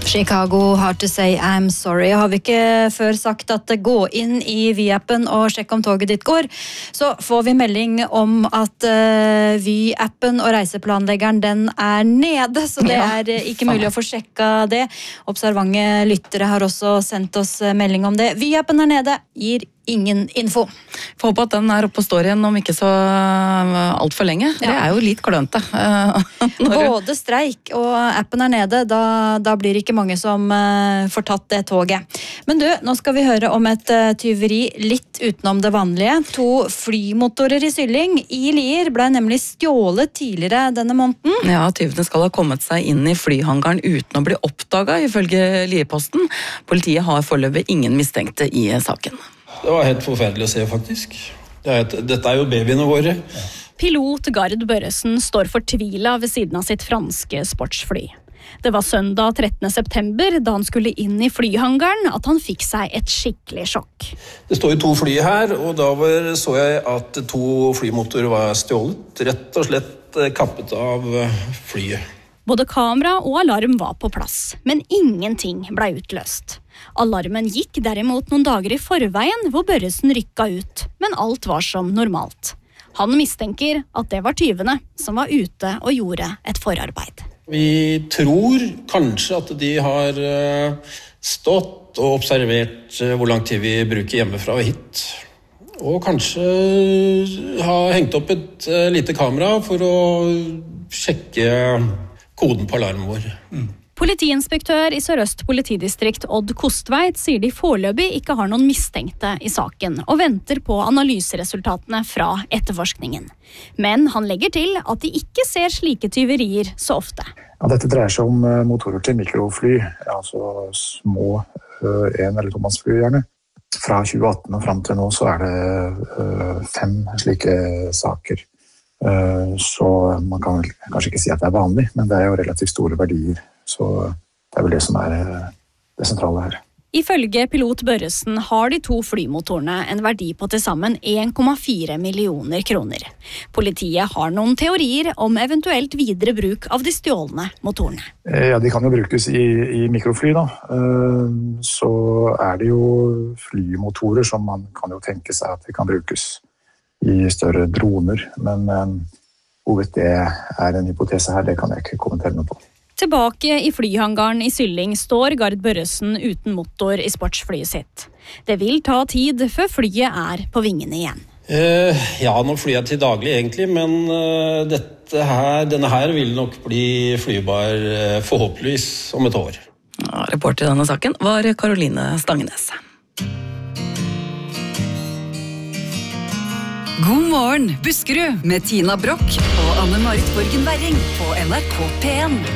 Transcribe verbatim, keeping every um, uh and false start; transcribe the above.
Chicago, hard to say I'm sorry. Har vi ikke før sagt at gå inn i Vy-appen og sjekk om toget ditt går, så får vi melding om at uh, Vy-appen og reiseplanleggeren den er nede, så det er uh, ikke mulig å få sjekka det. Observante lyttere har også sendt oss melding om det. Vy-appen er nede, gir ingen info. Får håpe at den er oppe og står igjen om ikke så alt for lenge. Ja. Det er jo litt klønte. Både streik og appen er nede, da, da blir det ikke mange som uh, får tatt det toget. Men du, nå skal vi høre om et uh, tyveri litt utenom det vanlige. To flymotorer i Sylling i Lier ble nemlig stjålet tidligere denne måneden. Ja, tyvene skal ha kommet seg inn i flyhangaren uten å bli oppdaget, ifølge Lierposten. Politiet har foreløpig ingen mistenkte i saken. Det var helt forferdelig å se, faktisk. Det er et, dette er jo babyene våre. Pilot Gard Børresen står fortvilet ved siden av sitt franske sportsfly. Det var søndag trettende september, da han skulle inn i flyhangaren, at han fikk seg et skikkelig sjokk. Det står jo to fly her, og da var, så jeg at to flymotorer var stjålet. Rett og slett kappet av flyet. Både kamera og alarm var på plass, men ingenting ble utløst. Alarmen gikk derimot noen dager i forveien hvor Børresen rykka ut, men alt var som normalt. Han mistenker at det var tyvene som var ute og gjorde et forarbeid. Vi tror kanskje at de har stått og observert hvor lang tid vi bruker hjemmefra og hit. Og kanskje har hengt opp et lite kamera for å sjekke koden på alarmen vår. Mm. Politiinspektør i Sør-Øst politidistrikt Odd Kostveit sier de foreløpig ikke har noen mistenkte i saken, og venter på analyseresultatene fra etterforskningen. Men han legger til at de ikke ser slike tyverier så ofte. Ja, dette dreier seg om motorer til mikrofly, altså små en- eller tomannsfly gjerne. Fra tjue atten og frem til nå så er det fem slike saker. Så man kan kanskje ikke si at det er vanlig, men det er jo relativt store verdier. Så det er vel det som er det sentrale her. Ifølge pilot Børresen har de to flymotorene en verdi på til sammen en komma fire millioner kroner. Politiet har noen teorier om eventuelt videre bruk av de stjålne motorene. Ja, de kan jo brukes i, i mikrofly da. Så er det jo flymotorer som man kan jo tenke seg at de kan brukes i større droner, men hvorvidt det er en hypotese her, det kan jeg ikke kommentere noe på. Tilbake i flyhangaren i Sylling står Gard Børresen uten motor i sportsflyet sitt. Det vil ta tid før flyet er på vingene igjen. Eh, ja, nå flyr jeg til daglig egentlig, men uh, dette her, denne her vil nok bli flybar uh, forhåpentligvis om et år. Ja, reporter i denne saken var Karoline Stangenes. God morgen, Buskerud, med Tina Brock og Anne-Marit Borgen Werring på N R K P en.